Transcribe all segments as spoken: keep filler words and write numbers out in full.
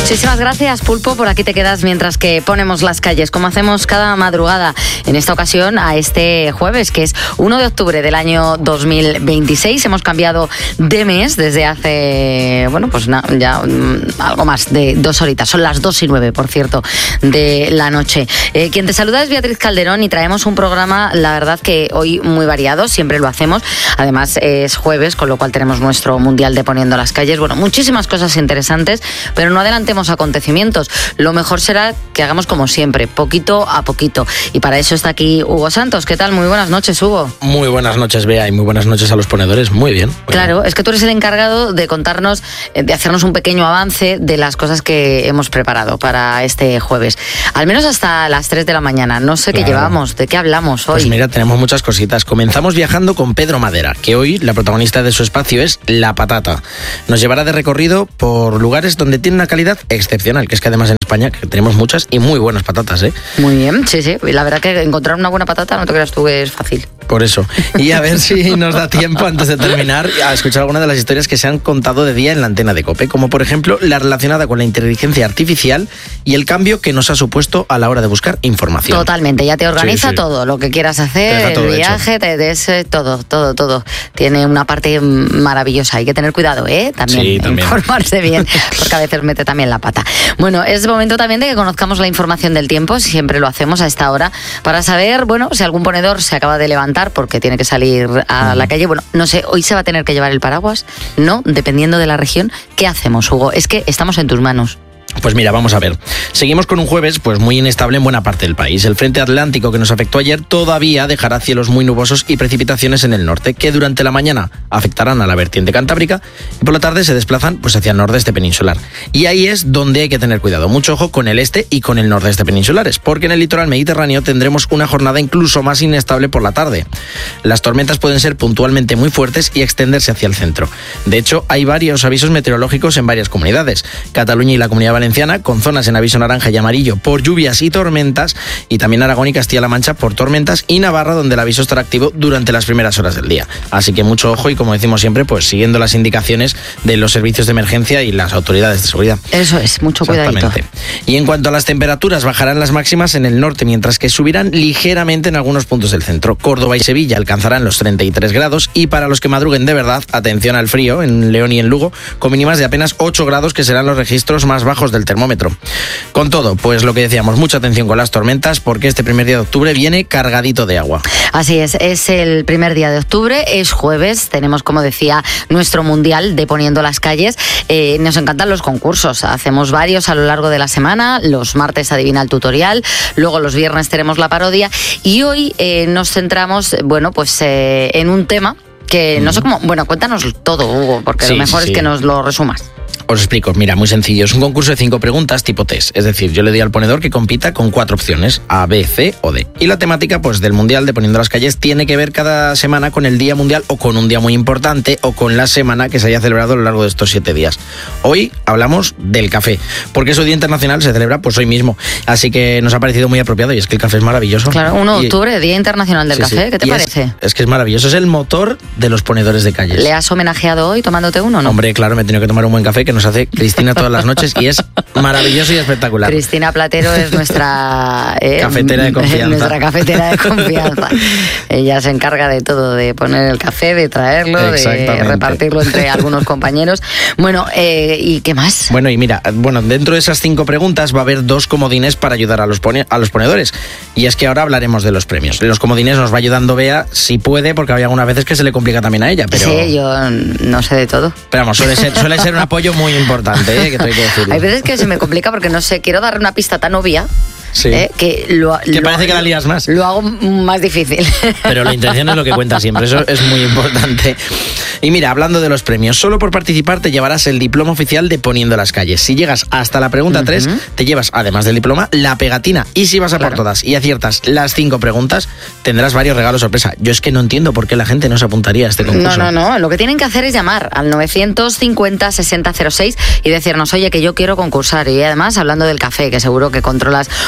Muchísimas gracias, Pulpo. Por aquí te quedas mientras que ponemos las calles, como hacemos cada madrugada. En esta ocasión, a este jueves, que es uno de octubre del año dos mil veintiséis. Hemos cambiado de mes desde hace, bueno, pues na, ya um, algo más de dos horitas. Son las dos y nueve, por cierto, de la noche. Eh, quien te saluda es Beatriz Calderón y traemos un programa, la verdad que hoy muy variado, siempre lo hacemos. Además, es jueves, con lo cual tenemos nuestro Mundial de Poniendo las Calles. Bueno, muchísimas cosas interesantes, pero no adelantemos acontecimientos. Lo mejor será que hagamos como siempre, poquito a poquito. Y para eso está aquí Hugo Santos. ¿Qué tal? Muy buenas noches, Hugo. Muy buenas noches, Bea, y muy buenas noches a los ponedores. Muy bien. Muy claro, bien. Es que tú eres el encargado de contarnos, de hacernos un pequeño avance de las cosas que hemos preparado para este jueves. Al menos hasta las tres de la mañana. No sé claro. qué llevamos, de qué hablamos hoy. Pues mira, tenemos muchas cositas. Comenzamos viajando con Pedro Madera, que hoy la protagonista de su espacio es La Patata. Nos llevará de recorrido por lugares donde tiene una calidad excepcional, que es que además en España que tenemos muchas y muy buenas patatas, ¿eh? Muy bien, sí, sí. La verdad que encontrar una buena patata, no te creas tú que es fácil. Por eso. Y a ver si nos da tiempo, antes de terminar, a escuchar algunas de las historias que se han contado de día en la antena de COPE, como por ejemplo la relacionada con la inteligencia artificial y el cambio que nos ha supuesto a la hora de buscar información. Totalmente, ya te organiza sí, sí. todo, lo que quieras hacer, el viaje, te des todo, todo, todo. Tiene una parte maravillosa, hay que tener cuidado, ¿eh? También, sí, también. informarse bien, porque a veces mete también la pata. Bueno, es momento también de que conozcamos la información del tiempo, siempre lo hacemos a esta hora, para saber, bueno, si algún ponedor se acaba de levantar porque tiene que salir a la calle. Bueno, no sé, hoy se va a tener que llevar el paraguas, ¿no? Dependiendo de la región. ¿Qué hacemos, Hugo? Es que estamos en tus manos. Pues mira, vamos a ver. Seguimos con un jueves pues muy inestable en buena parte del país. El frente atlántico que nos afectó ayer todavía dejará cielos muy nubosos y precipitaciones en el norte, que durante la mañana afectarán a la vertiente cantábrica y por la tarde se desplazan pues hacia el nordeste peninsular. Y ahí es donde hay que tener cuidado. Mucho ojo con el este y con el nordeste peninsulares, porque en el litoral mediterráneo tendremos una jornada incluso más inestable por la tarde. Las tormentas pueden ser puntualmente muy fuertes y extenderse hacia el centro. De hecho, hay varios avisos meteorológicos en varias comunidades. Cataluña y la Comunidad Valenciana con zonas en aviso naranja y amarillo por lluvias y tormentas, y también Aragón y Castilla-La Mancha por tormentas, y Navarra, donde el aviso estará activo durante las primeras horas del día. Así que mucho ojo y, como decimos siempre, pues siguiendo las indicaciones de los servicios de emergencia y las autoridades de seguridad. Eso es, mucho cuidadito. Y en cuanto a las temperaturas, bajarán las máximas en el norte, mientras que subirán ligeramente en algunos puntos del centro. Córdoba y Sevilla alcanzarán los treinta y tres grados, y para los que madruguen de verdad, atención al frío en León y en Lugo, con mínimas de apenas ocho grados, que serán los registros más bajos del termómetro. Con todo, pues lo que decíamos, mucha atención con las tormentas, porque este primer día de octubre viene cargadito de agua. Así es, es el primer día de octubre, es jueves, tenemos, como decía, nuestro Mundial de Poniendo las Calles. Eh, nos encantan los concursos, hacemos varios a lo largo de la semana. Los martes adivina el tutorial, luego los viernes tenemos la parodia, y hoy eh, nos centramos, bueno, pues eh, en un tema que no sé cómo. Bueno, cuéntanos todo, Hugo, porque sí, lo mejor sí, es que nos lo resumas. Os explico, mira, muy sencillo. Es un concurso de cinco preguntas tipo test. Es decir, yo le doy al ponedor que compita con cuatro opciones, A, B, C o D. Y la temática, pues, del Mundial de Poniendo las Calles tiene que ver cada semana con el Día Mundial, o con un día muy importante, o con la semana que se haya celebrado a lo largo de estos siete días. Hoy hablamos del café, porque su Día Internacional se celebra pues hoy mismo. Así que nos ha parecido muy apropiado, y es que el café es maravilloso. Claro, uno de octubre, Día Internacional del sí, Café. Sí. ¿Qué te y parece? Es, es que es maravilloso, es el motor de los ponedores de calles. ¿Le has homenajeado hoy tomándote uno o no? Hombre, claro, me he tenido que tomar un buen café que nos hace Cristina todas las noches, y es maravilloso y espectacular. Cristina Platero es nuestra eh, cafetera de confianza. Nuestra cafetera de confianza. Ella se encarga de todo, de poner el café, de traerlo, de repartirlo entre algunos compañeros. Bueno, eh, ¿y qué más? Bueno, y mira, bueno, dentro de esas cinco preguntas va a haber dos comodines para ayudar a los, pone, a los ponedores. Y es que ahora hablaremos de los premios. Los comodines nos va ayudando Bea, si puede, porque hay algunas veces que se le complica también a ella. Pero... Sí, yo no sé de todo. Pero vamos, suele ser, suele ser un apoyo muy importante, ¿eh? Que hay que decirlo. Hay veces que se me complica porque no sé, quiero dar una pista tan obvia. Sí. Eh, que lo, que lo, parece que la lías más. Lo hago más difícil. Pero la intención es lo que cuenta siempre, eso es muy importante. Y mira, hablando de los premios, solo por participar te llevarás el diploma oficial de Poniendo las Calles. Si llegas hasta la pregunta tres, uh-huh. te llevas, además del diploma, la pegatina. Y si vas a claro. por todas y aciertas las cinco preguntas, tendrás varios regalos sorpresa. Yo es que no entiendo por qué la gente no se apuntaría a este concurso. No, no, no. Lo que tienen que hacer es llamar al novecientos cincuenta sesenta cero seis y decirnos, oye, que yo quiero concursar. Y además, hablando del café, que seguro que controlas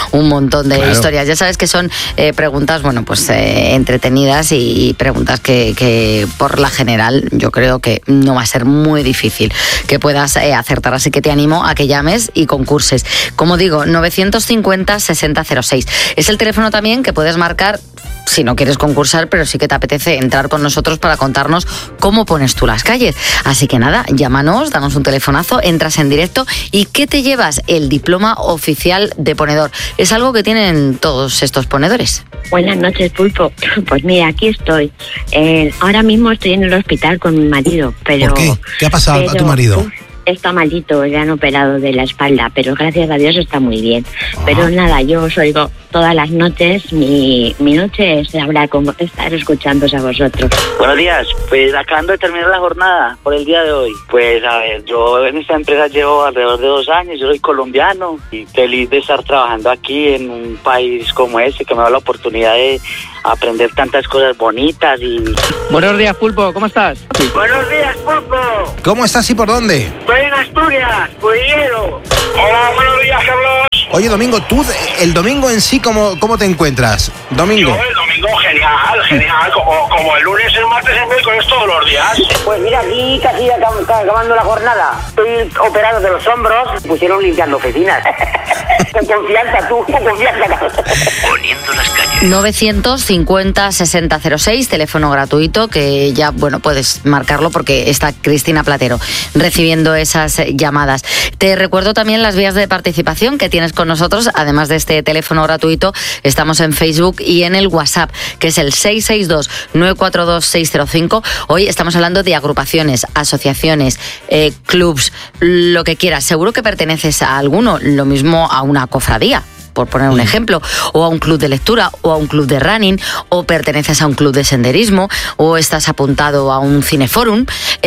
un montón de claro. historias. Ya sabes que son eh, preguntas, bueno, pues eh, entretenidas y, y preguntas que, que por la general yo creo que no va a ser muy difícil que puedas eh, acertar. Así que te animo a que llames y concurses. Como digo, novecientos cincuenta sesenta cero seis. Es el teléfono también que puedes marcar si no quieres concursar, pero sí que te apetece entrar con nosotros para contarnos cómo pones tú las calles. Así que nada, llámanos, danos un telefonazo, entras en directo. ¿Y qué te llevas? El diploma oficial de ponedor. Es algo que tienen todos estos ponedores. Buenas noches, Pulpo. Pues mira, aquí estoy. Eh, ahora mismo estoy en el hospital con mi marido, pero... ¿Por qué? ¿Qué ha pasado pero, a tu marido? Uf, está malito, le han operado de la espalda, pero gracias a Dios está muy bien. Ah. Pero nada, yo os oigo todas las noches, mi, mi noche es hablar con, estar escuchándoos a vosotros. Buenos días, pues acabando de terminar la jornada por el día de hoy. Pues a ver, yo en esta empresa llevo alrededor de dos años, yo soy colombiano y feliz de estar trabajando aquí en un país como este, que me da la oportunidad de aprender tantas cosas bonitas y... Buenos días, Pulpo, ¿cómo estás? Buenos días, Pulpo. ¿Cómo estás y por dónde? Estoy en Asturias, Pudillero. Hola, buenos días, Carlos. Oye, Domingo, tú, el domingo en sí, ¿cómo, cómo te encuentras? Domingo. Yo el domingo genial, genial, como, como el lunes, el martes, el miércoles, todos los días. Pues mira, aquí casi acab- acabando la jornada. Estoy operado de los hombros, pusieron limpiando oficinas. Con confianza, tú, con confianza. Poniendo las calles. novecientos cincuenta sesenta cero seis, teléfono gratuito que ya, bueno, puedes marcarlo porque está Cristina Platero recibiendo esas llamadas. Te recuerdo también las vías de participación que tienes con nosotros, además de este teléfono gratuito. Estamos en Facebook y en el WhatsApp, que es el seis seis dos nueve cuatro dos seis cero cinco. Hoy estamos hablando de agrupaciones, asociaciones, eh, clubs, lo que quieras. Seguro que perteneces a alguno, lo mismo a una cofradía, por poner un ejemplo, o a un club de lectura, o a un club de running, o perteneces a un club de senderismo, o estás apuntado a un cineforum,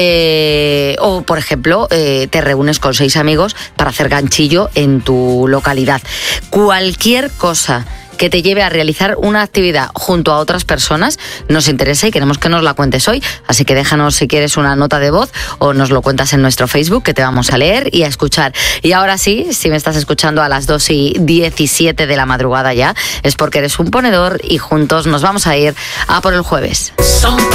eh, o, por ejemplo, eh, te reúnes con seis amigos para hacer ganchillo en tu localidad. Cualquier cosa que te lleve a realizar una actividad junto a otras personas nos interesa y queremos que nos la cuentes hoy, así que déjanos si quieres una nota de voz o nos lo cuentas en nuestro Facebook, que te vamos a leer y a escuchar. Y ahora sí, si me estás escuchando a las dos y diecisiete de la madrugada ya, es porque eres un ponedor y juntos nos vamos a ir a por el jueves.